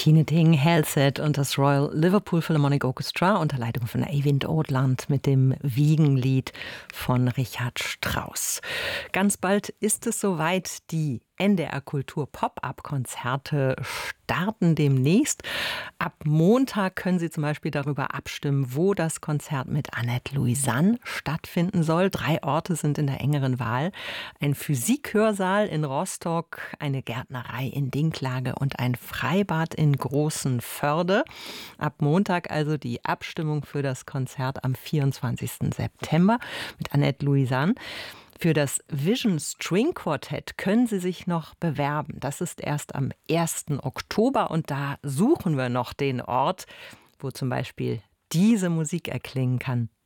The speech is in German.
Ting Halsted und das Royal Liverpool Philharmonic Orchestra unter Leitung von Eivind Odland mit dem Wiegenlied von Richard Strauss. Ganz bald ist es soweit, die NDR Kultur Pop-up-Konzerte starten demnächst. Ab Montag können Sie zum Beispiel darüber abstimmen, wo das Konzert mit Annette Louisanne stattfinden soll. 3 Orte sind in der engeren Wahl. Ein Physikhörsaal in Rostock, eine Gärtnerei in Dinklage und ein Freibad in Großenförde. Ab Montag also die Abstimmung für das Konzert am 24. September mit Annette Louisanne. Für das Vision String Quartett können Sie sich noch bewerben. Das ist erst am 1. Oktober und da suchen wir noch den Ort, wo zum Beispiel diese Musik erklingen kann.